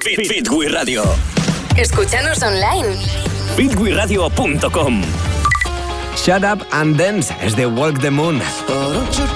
Fit We Radio. Escúchanos online. fitweradio.com. Shut Up and Dance es de Walk the Moon.